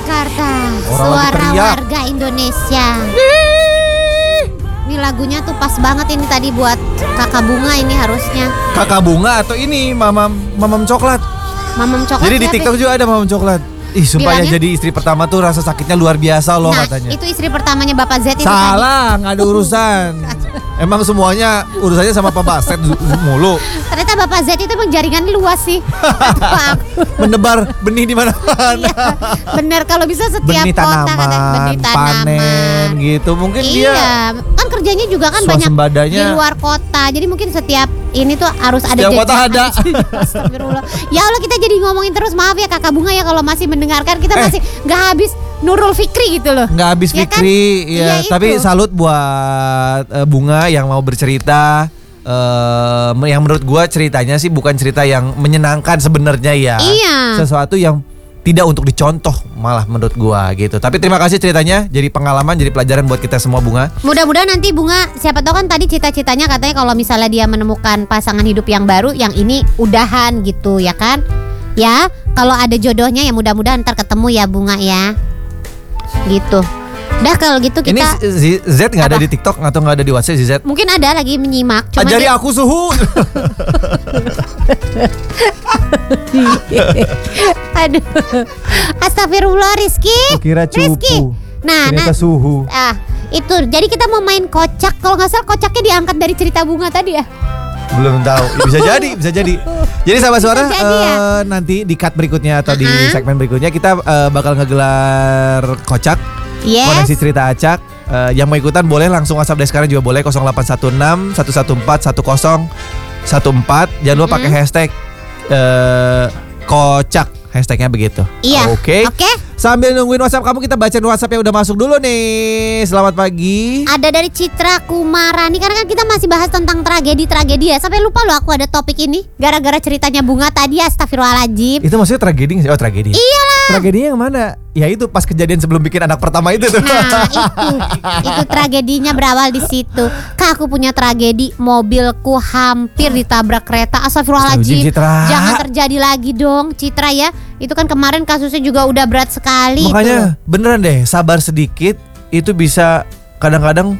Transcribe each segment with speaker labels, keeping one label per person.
Speaker 1: Jakarta.
Speaker 2: Orang lagi
Speaker 1: Suara
Speaker 2: teriak.
Speaker 1: warga Indonesia. Ini lagunya tuh pas banget ini tadi buat Kakak Bunga ini harusnya.
Speaker 2: Kakak Bunga atau ini Mamam Coklat.
Speaker 1: Mamam Coklat.
Speaker 2: Jadi di
Speaker 1: siapa?
Speaker 2: TikTok juga ada Mamam Coklat. Ih, sumpah ya,
Speaker 1: Bilangnya?
Speaker 2: jadi istri pertama tuh rasa sakitnya luar biasa loh
Speaker 1: Nah,
Speaker 2: katanya.
Speaker 1: itu istri pertamanya Bapak Z itu tadi.
Speaker 2: Salah, nggak ada urusan. Emang semuanya urusannya sama Pak Baset mulu.
Speaker 1: Ternyata Bapak Z itu emang jaringannya luas sih.
Speaker 2: Menebar benih di mana-mana.
Speaker 1: Iya, bener kalau bisa setiap
Speaker 2: Benih
Speaker 1: kota kata
Speaker 2: tanaman, panen gitu. Mungkin dia
Speaker 1: Iya, kan kerjanya juga kan banyak
Speaker 2: swasembadanya.
Speaker 1: di luar kota. Jadi mungkin setiap ini tuh harus ada
Speaker 2: Setiap kota ada.
Speaker 1: Astagfirullah. Ya Allah, kita jadi ngomongin terus. Maaf ya Kakak Bunga ya kalau masih mendengarkan, kita masih nggak habis Nurul Fikri gitu loh.
Speaker 2: nggak habis
Speaker 1: Ya kan?
Speaker 2: Fikri, ya.
Speaker 1: Iya,
Speaker 2: Tapi
Speaker 1: itu.
Speaker 2: salut buat Bunga yang mau bercerita. Yang menurut gua ceritanya sih bukan cerita yang menyenangkan sebenarnya ya.
Speaker 1: Iya.
Speaker 2: Sesuatu yang tidak untuk dicontoh malah menurut gua gitu. Tapi terima kasih ceritanya, jadi pengalaman, jadi pelajaran buat kita semua Bunga.
Speaker 1: Mudah-mudahan nanti Bunga, siapa tahu kan tadi cita-citanya katanya kalau misalnya dia menemukan pasangan hidup yang baru, yang ini udahan gitu ya kan? Ya, kalau ada jodohnya ya mudah-mudahan ntar ketemu ya Bunga ya. Gitu. Dah kalau gitu
Speaker 2: Ini
Speaker 1: kita
Speaker 2: si Z nggak ada
Speaker 1: Apa?
Speaker 2: di TikTok atau nggak ada di WhatsApp si Z?
Speaker 1: mungkin ada lagi menyimak. Cuman
Speaker 2: Ajari
Speaker 1: dia-
Speaker 2: aku suhu.
Speaker 1: Aduh. Astagfirullah Rizky.
Speaker 2: Kira
Speaker 1: Rizky. Nah,
Speaker 2: suhu.
Speaker 1: itu. Jadi kita mau main kocak. Kalau nggak salah kocaknya diangkat dari cerita Bunga tadi ya.
Speaker 2: Belum tahu. Bisa jadi, bisa jadi. Jadi sahabat suara,
Speaker 1: Bisa jadi ya.
Speaker 2: nanti di cut berikutnya atau di segmen berikutnya kita bakal ngegelar kocak.
Speaker 1: Yes.
Speaker 2: Koneksi cerita acak. Yang mau ikutan boleh langsung WhatsApp dari sekarang juga boleh 0816 114 1014. Jangan lupa pakai hashtag kocak. Hashtagnya begitu.
Speaker 1: Iya.
Speaker 2: Oke.
Speaker 1: Oke.
Speaker 2: Sambil nungguin WhatsApp kamu, kita bacain WhatsApp yang udah masuk dulu nih. Selamat pagi.
Speaker 1: Ada dari Citra Kumarani. Karena kan kita masih bahas tentang tragedi ya. Sampai lupa loh aku ada topik ini gara-gara ceritanya Bunga tadi. Astagfirullahaladzim.
Speaker 2: Itu maksudnya tragedi nggak sih? Oh, tragedi.
Speaker 1: Iyalah.
Speaker 2: Tragedinya yang mana? Ya itu pas kejadian sebelum bikin anak pertama itu tuh.
Speaker 1: Nah itu tragedinya berawal di situ. Kak, aku punya tragedi, mobilku hampir ditabrak kereta. Astagfirullahaladzim.
Speaker 2: Astagfirullahaladzim, Citra.
Speaker 1: Jangan terjadi lagi dong Citra ya. Itu kan kemarin kasusnya juga udah berat sekali.
Speaker 2: Makanya beneran deh, sabar sedikit itu bisa kadang-kadang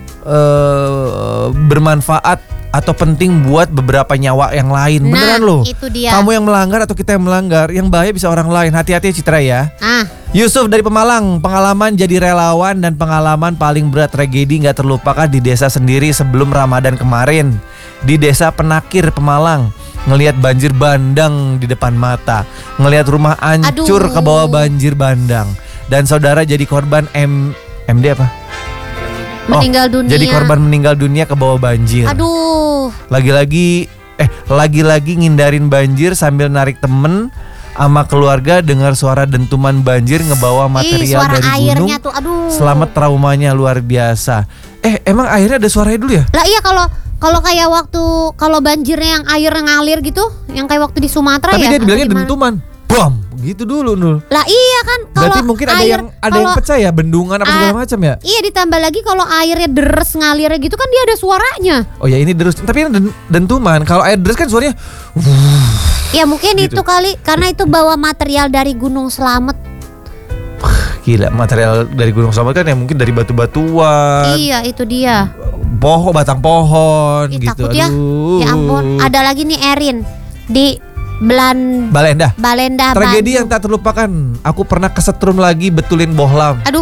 Speaker 2: bermanfaat atau penting buat beberapa nyawa yang lain. Beneran loh.
Speaker 1: Itu dia.
Speaker 2: Kamu yang melanggar atau kita yang melanggar, yang bahaya bisa orang lain. Hati-hati ya Citra ya. Yusuf dari Pemalang, pengalaman jadi relawan dan pengalaman paling berat tragedi gak terlupakan di desa sendiri sebelum Ramadan kemarin. Di desa Penakir, Pemalang. Ngelihat banjir bandang di depan mata. Ngelihat rumah hancur ke bawah banjir bandang. Dan saudara jadi korban MD apa?
Speaker 1: Meninggal dunia.
Speaker 2: Jadi korban meninggal dunia ke bawah banjir.
Speaker 1: Aduh.
Speaker 2: Lagi-lagi ngindarin banjir sambil narik temen sama keluarga, dengar suara dentuman banjir ngebawa material
Speaker 1: suara
Speaker 2: dari
Speaker 1: airnya
Speaker 2: gunung.
Speaker 1: tuh, aduh.
Speaker 2: Selamat traumanya luar biasa. Emang airnya ada suaranya dulu ya?
Speaker 1: Lah iya, kalau kayak waktu kalau banjirnya yang air ngalir gitu, yang kayak waktu di Sumatera.
Speaker 2: Tapi
Speaker 1: ya.
Speaker 2: dia dibilangnya
Speaker 1: Atau di mana?
Speaker 2: dentuman. Bam, gitu dulu Nul.
Speaker 1: Lah iya kan, kalau
Speaker 2: Berarti mungkin ada yang pecah ya, bendungan apa segala macam ya?
Speaker 1: Iya, ditambah lagi kalau airnya deres ngalirnya gitu kan dia ada suaranya.
Speaker 2: Oh ya, ini deres. Tapi ini dentuman. Kalau air deres kan suaranya
Speaker 1: Ya mungkin
Speaker 2: gitu.
Speaker 1: itu kali, karena itu bawa material dari Gunung Slamet.
Speaker 2: Gila, material dari Gunung Slamet kan ya mungkin dari batu-batuan.
Speaker 1: Iya, itu dia.
Speaker 2: Batang pohon
Speaker 1: Ih,
Speaker 2: gitu.
Speaker 1: takut ya. Ya ampun. Ada lagi nih Erin di
Speaker 2: Balenda.
Speaker 1: Bandung.
Speaker 2: Tragedi yang tak terlupakan. Aku pernah kesetrum lagi betulin bohlam.
Speaker 1: Aduh.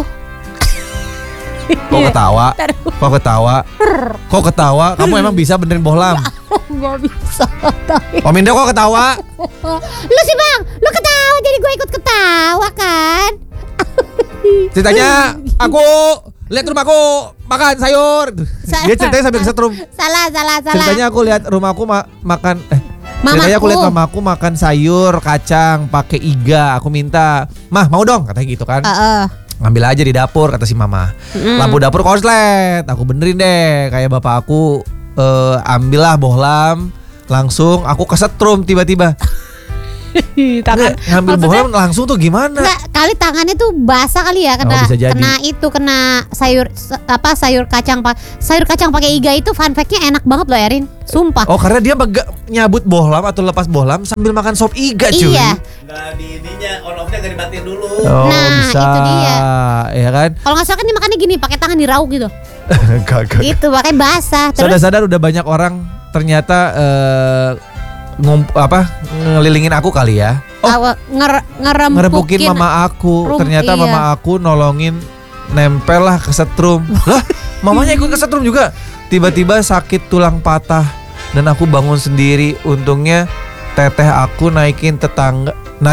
Speaker 2: Kok ketawa? Kok ketawa? Kok ketawa? Kamu emang bisa benerin bohlam?
Speaker 1: Gak bisa.
Speaker 2: Om Indo kok ketawa?
Speaker 1: Lu sih Bang, lu ketawa jadi gue ikut ketawa kan.
Speaker 2: Ceritanya aku lihat rumahku makan sayur. Dia ceritanya sambil kesetrum.
Speaker 1: Salah.
Speaker 2: Ceritanya aku lihat rumahku makan
Speaker 1: Mamaku.
Speaker 2: ceritanya aku lihat mamaku makan sayur kacang pakai iga. Aku minta, "Mah, mau dong," katanya gitu kan. Ngambil aja di dapur, kata si mama. Lampu dapur korslet, aku benerin deh kayak bapak aku. Ambillah bohlam, langsung aku kesetrum tiba-tiba. Ngambil bohlam langsung tuh gimana?
Speaker 1: Enggak, kali tangannya tuh basah kali ya, kena
Speaker 2: bisa jadi.
Speaker 1: kena sayur kacang pakai iga itu. Fun fact-nya enak banget loh Erin. Sumpah.
Speaker 2: Oh karena dia nyabut bohlam atau lepas bohlam sambil makan sop iga cuy.
Speaker 1: Iya.
Speaker 3: Nggak di ininya on off-nya nggak dimatiin dulu.
Speaker 2: Oh
Speaker 1: Nah,
Speaker 2: bisa.
Speaker 1: itu dia.
Speaker 2: Ya kan?
Speaker 1: Kalau nggak salah kan dia makannya gini, pakai tangan dirauk gitu.
Speaker 2: Gak.
Speaker 1: Gitu, pakai basah. Terus
Speaker 2: Sadar-sadar udah banyak orang ternyata ngelilingin aku kali ya.
Speaker 1: ngerempukin
Speaker 2: Ngerempukin mama aku. Ternyata
Speaker 1: iya.
Speaker 2: mama aku nolongin nempel lah ke setrum. Lah, mamanya ikut ke setrum juga. Tiba-tiba sakit tulang patah dan aku bangun sendiri. Untungnya teteh aku narikin tetangga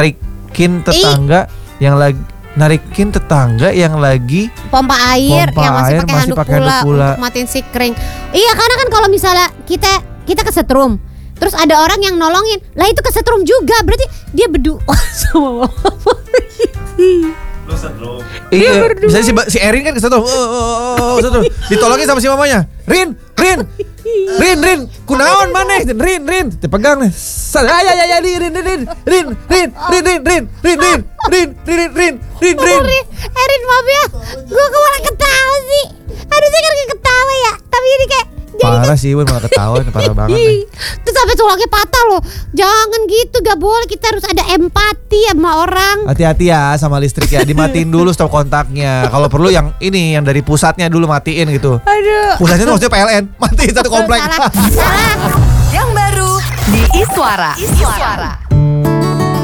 Speaker 2: yang lagi
Speaker 1: pompa air
Speaker 2: Pompa
Speaker 1: yang masih
Speaker 2: air,
Speaker 1: pakai
Speaker 2: masih
Speaker 1: handuk
Speaker 2: pakai handuk
Speaker 1: pula
Speaker 2: pula.
Speaker 1: untuk matiin si kering. Iya, karena kan kalau misalnya kita kesetrum, terus ada orang yang nolongin, lah itu kesetrum juga, berarti dia berdua sama mama.
Speaker 3: Lu setrum.
Speaker 2: Iya, misalnya si Erin kan ke setrum. Setrum. Ditolongin sama si mamanya. Rin, kunaon maneh? Rin, dipegang nih. Ya, Rin.
Speaker 1: Erin, maaf ya, gue malah ketawa sih. Harusnya kan gak ketawa ya, tapi ini kayak
Speaker 2: Parah sih, malah ketawa, parah banget nih.
Speaker 1: terus sampai tulangnya patah loh. Jangan gitu, gak boleh. Kita harus ada empati sama orang.
Speaker 2: Hati-hati ya sama listrik ya, dimatiin dulu stop kontaknya. Kalau perlu yang ini, yang dari pusatnya dulu matiin gitu.
Speaker 1: Aduh.
Speaker 2: Pusatnya tuh maksudnya PLN, matiin satu komplek.
Speaker 1: Salah.
Speaker 4: Yang baru di Iswara.